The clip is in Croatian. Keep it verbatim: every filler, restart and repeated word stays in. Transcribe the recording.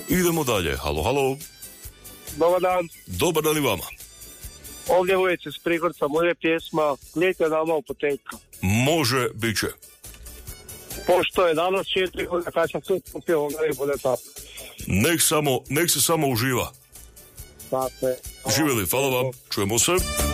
Idemo dalje. Halo, halo. Dobar dan. Dobar dan i vama. Ovdje ulici s Prigorca, moja pjesma Ljetna dama u poteka. Može, bit će. Pošto je danas četiri godine, kad sam sve popio, onda ne bude tako. Nek samo, nek se samo uživa. Tako je. Živjeli, hvala vam. Čujemo se.